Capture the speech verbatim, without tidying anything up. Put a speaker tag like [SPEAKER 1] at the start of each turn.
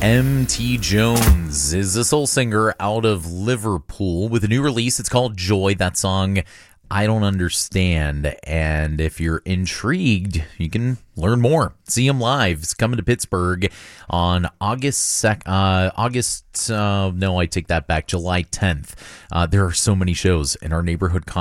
[SPEAKER 1] M T Jones is a soul singer out of Liverpool with a new release. It's called Joy. That song, I Don't Understand. And if you're intrigued, you can learn more. See him live. He's coming to Pittsburgh on August second. Uh, August, uh, no, I take that back. July tenth. Uh, there are so many shows in our neighborhood